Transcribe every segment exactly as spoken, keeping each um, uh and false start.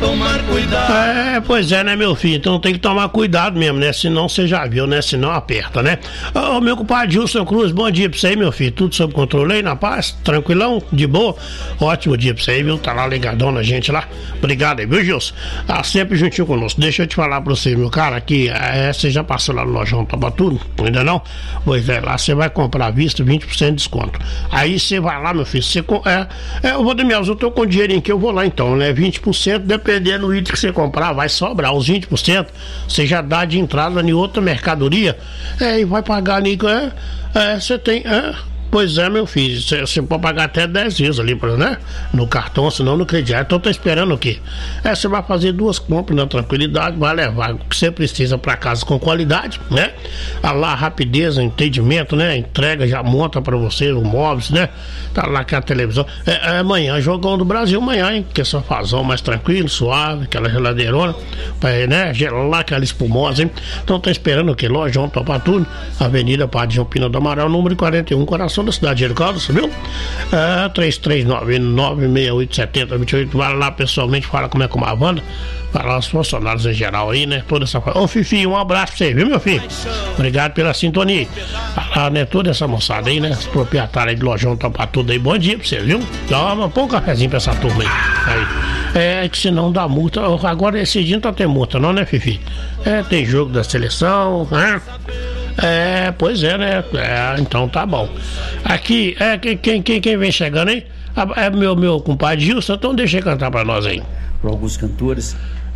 tomar cuidado. É, pois é, né, meu filho? Então tem que tomar cuidado mesmo, né? Senão você já viu, né? Senão aperta, né? Ô, meu compadre Gilson Cruz, bom dia pra você aí, meu filho. Tudo sob controle aí, na paz? Tranquilão? De boa? Ótimo dia pra você aí, viu? Tá lá ligadão na gente lá. Obrigado aí, viu, Gilson? Tá sempre juntinho conosco. Deixa eu te falar pra você, meu cara, que é, você já passou lá no Lojão Topatudo? Ainda não? Pois é, lá você vai comprar à vista, vinte por cento de desconto. Aí você vai lá, meu filho, você... É, é, eu vou Demias, eu tô com dinheirinho que eu vou lá então, né? vinte por cento, dependendo do item que você comprar, vai sobrar. Os vinte por cento você já dá de entrada em outra mercadoria. É, e vai pagar ali. É, é, você tem. É, pois é, meu filho, você pode pagar até dez vezes ali, né? No cartão, senão no crediário. Então tá esperando o quê? É, você vai fazer duas compras na tranquilidade, vai levar o que você precisa pra casa com qualidade, né? A lá, rapidez, entendimento, né? Entrega, já monta pra você o móveis, né? Tá lá com a televisão. É, é amanhã, jogão do Brasil, amanhã, hein? Que é só fazão mais tranquilo, suave, aquela geladeirona, pra, né? Gelar aquela espumosa, hein? Então tá esperando o quê? Lojão Topatudo, Avenida Padre João Pina do Amaral, número quarenta e um, coração da cidade de Hercaldas, viu? É, três três nove nove seis oito sete zero dois oito, vai lá pessoalmente, fala como é com a banda, fala lá os funcionários em geral aí, né? Toda essa coisa. Ô, Fifi, um abraço pra você, viu, meu filho? Obrigado pela sintonia. Fala, né? Toda essa moçada aí, né? Os proprietários aí de Lojão Topatudo aí, bom dia pra você, viu? Toma, põe um cafezinho pra essa turma aí. aí. É, que senão dá multa. Agora esse dia não tá tendo multa, não, né, Fifi? É, tem jogo da seleção, né? É, pois é, né? É, então tá bom. Aqui, é, quem, quem, quem vem chegando aí? É meu, meu compadre Gilson, então deixa ele cantar pra nós aí. Para alguns cantores.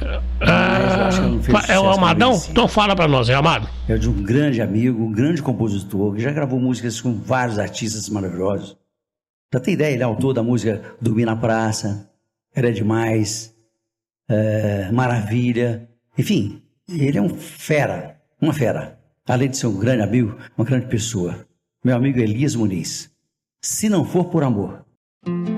Ah, é o Amadão? Então fala pra nós, é Amado? É de um grande amigo, um grande compositor, que já gravou músicas com vários artistas maravilhosos. Pra ter ideia, ele é autor da música Dormir na Praça, Era Demais, é, Maravilha, enfim, ele é um fera, uma fera. Além de ser um grande amigo, uma grande pessoa. Meu amigo Elias Muniz. Se não for por amor.